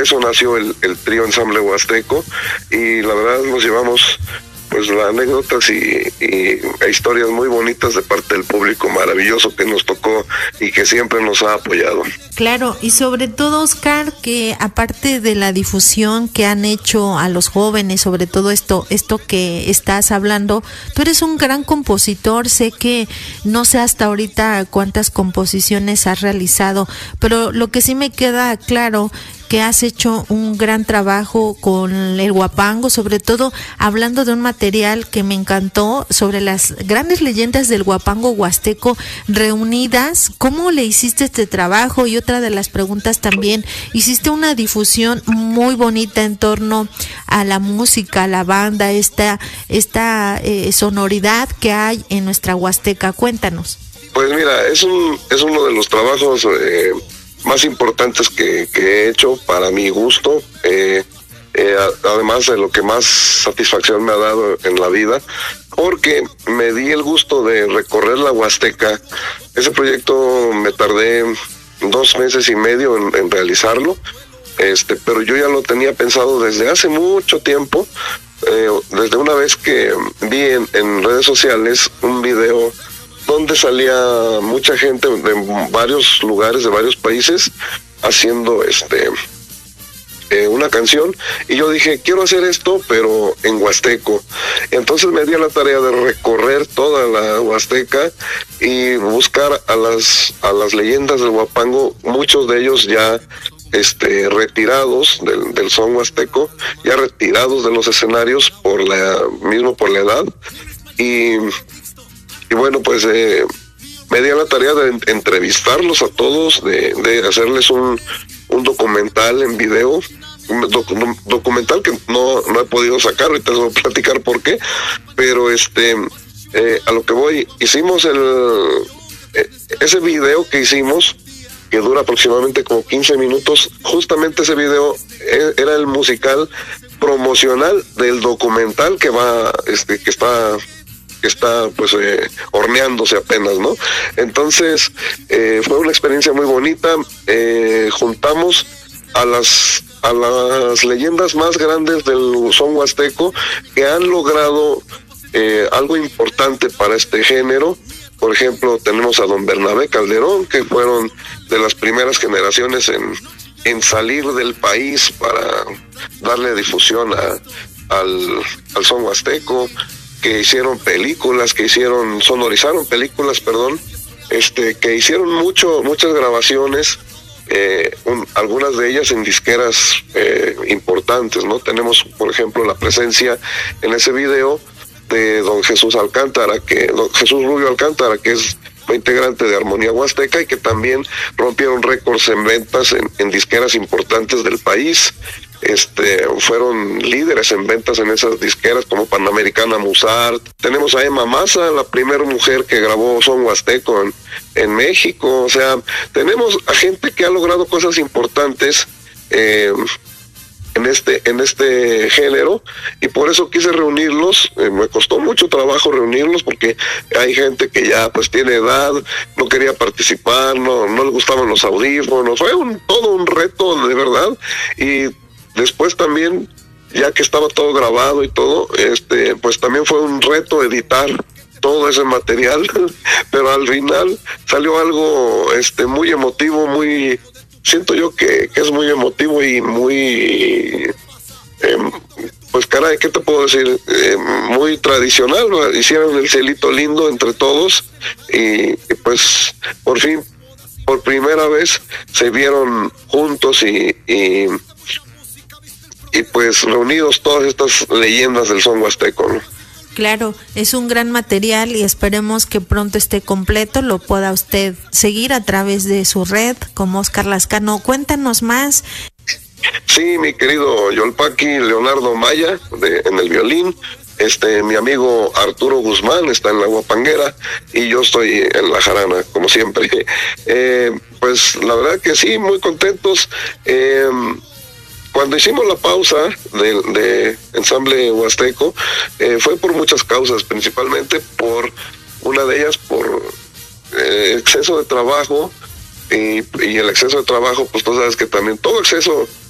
eso nació el trío Ensamble Huasteco, y la verdad nos llevamos pues anécdotas e historias muy bonitas de parte del público maravilloso que nos tocó y que siempre nos ha apoyado. Claro, y sobre todo, Oscar, que aparte de la difusión que han hecho a los jóvenes, sobre todo esto que estás hablando, tú eres un gran compositor. Sé que no sé hasta ahorita cuántas composiciones has realizado, pero lo que sí me queda claro que has hecho un gran trabajo con el huapango, sobre todo hablando de un material que me encantó sobre las grandes leyendas del huapango huasteco reunidas. ¿Cómo le hiciste este trabajo? Y otra de las preguntas también, hiciste una difusión muy bonita en torno a la música, a la banda, esta sonoridad que hay en nuestra Huasteca. Cuéntanos. Pues mira, es uno de los trabajos más importantes que he hecho para mi gusto, además de lo que más satisfacción me ha dado en la vida, porque me di el gusto de recorrer la Huasteca. Ese proyecto me tardé 2 meses y medio en realizarlo, pero yo ya lo tenía pensado desde hace mucho tiempo, desde una vez que vi en redes sociales un video donde salía mucha gente de varios lugares, de varios países, haciendo una canción, y yo dije, quiero hacer esto, pero en huasteco. Entonces me di a la tarea de recorrer toda la Huasteca y buscar a las leyendas del huapango, muchos de ellos ya retirados del son huasteco, ya retirados de los escenarios por la edad, y bueno, pues me di a la tarea de entrevistarlos a todos, de hacerles un documental en video, un documental que no he podido sacar, ahorita les voy a platicar por qué, pero a lo que voy, hicimos ese video que hicimos, que dura aproximadamente como 15 minutos, justamente ese video era el musical promocional del documental que va, que está pues horneándose apenas, ¿no? Entonces fue una experiencia muy bonita. Juntamos a las leyendas más grandes del son huasteco que han logrado algo importante para este género. Por ejemplo, tenemos a don Bernabé Calderón, que fueron de las primeras generaciones en salir del país para darle difusión al son huasteco, que hicieron películas, sonorizaron películas, que hicieron muchas grabaciones, algunas de ellas en disqueras importantes, ¿no? Tenemos, por ejemplo, la presencia en ese video de don Jesús Rubio Alcántara, que es integrante de Armonía Huasteca y que también rompieron récords en ventas en disqueras importantes del país. Fueron líderes en ventas en esas disqueras como Panamericana, Musart. Tenemos a Emma Maza, la primera mujer que grabó son huasteco en México. O sea, tenemos a gente que ha logrado cosas importantes en este género, y por eso quise reunirlos. Me costó mucho trabajo reunirlos porque hay gente que ya pues tiene edad, no quería participar, no le gustaban los audífonos. Fue todo un reto, de verdad. Y después también, ya que estaba todo grabado y todo, pues también fue un reto editar todo ese material, pero al final salió algo muy emotivo, siento yo que es muy emotivo y muy, pues caray, ¿qué te puedo decir? Muy tradicional, ¿no? Hicieron el cielito lindo entre todos y pues por fin, por primera vez se vieron juntos y pues reunidos todas estas leyendas del son huasteco, ¿no? Claro, es un gran material y esperemos que pronto esté completo, lo pueda usted seguir a través de su red como Oscar Lascano. Cuéntanos más. Sí, mi querido Yolpaqui, Leonardo Maya en el violín, mi amigo Arturo Guzmán está en la huapanguera y yo estoy en la jarana, como siempre. Pues la verdad que sí, muy contentos. Cuando hicimos la pausa de Ensamble Huasteco, fue por muchas causas, principalmente por una de ellas, por exceso de trabajo, y el exceso de trabajo, pues tú sabes que también todo exceso